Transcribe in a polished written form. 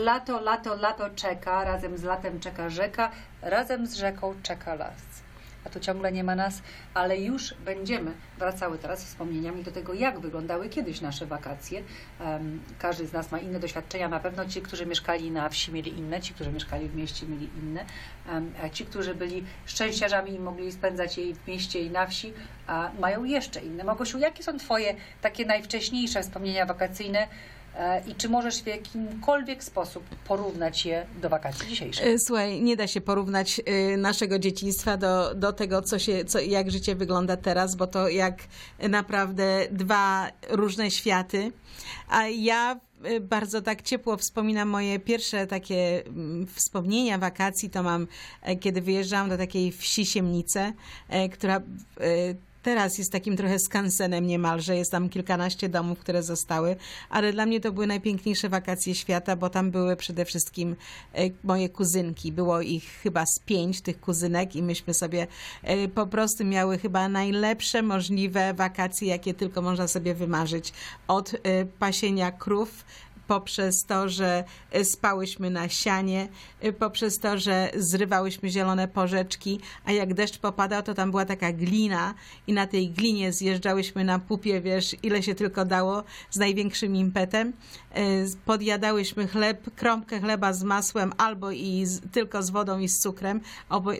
lato czeka, razem z latem czeka rzeka, razem z rzeką czeka las. A tu ciągle nie ma nas, ale już będziemy wracały teraz wspomnieniami do tego, jak wyglądały kiedyś nasze wakacje. Każdy z nas ma inne doświadczenia, na pewno ci, którzy mieszkali na wsi, mieli inne, ci, którzy mieszkali w mieście, mieli inne, a ci, którzy byli szczęściarzami i mogli spędzać je w mieście i na wsi, mają jeszcze inne. Małgosiu, jakie są Twoje takie najwcześniejsze wspomnienia wakacyjne i czy możesz w jakimkolwiek sposób porównać je do wakacji dzisiejszych? Słuchaj, nie da się porównać naszego dzieciństwa do tego, jak życie wygląda teraz, bo to jak naprawdę dwa różne światy. A ja bardzo tak ciepło wspominam moje pierwsze takie wspomnienia wakacji, to mam, kiedy wyjeżdżałam do takiej wsi Siemnice, która teraz jest takim trochę skansenem niemalże, jest tam kilkanaście domów, które zostały, ale dla mnie to były najpiękniejsze wakacje świata, bo tam były przede wszystkim moje kuzynki. Było ich chyba z 5 tych kuzynek i myśmy sobie po prostu miały chyba najlepsze możliwe wakacje, jakie tylko można sobie wymarzyć. Od pasienia krów, poprzez to, że spałyśmy na sianie, poprzez to, że zrywałyśmy zielone porzeczki, a jak deszcz popadał, to tam była taka glina i na tej glinie zjeżdżałyśmy na pupie, wiesz, ile się tylko dało, z największym impetem. Podjadałyśmy chleb, kromkę chleba z masłem albo tylko z wodą i z cukrem.